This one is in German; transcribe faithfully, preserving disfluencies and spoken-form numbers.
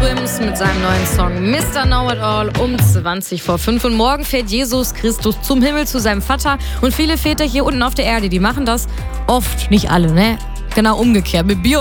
Swims mit seinem neuen Song Mister Know-It-All um zwanzig vor fünf. Und morgen fährt Jesus Christus zum Himmel zu seinem Vater. Und viele Väter hier unten auf der Erde, die machen das oft, nicht alle, ne? Genau umgekehrt. Mit Bier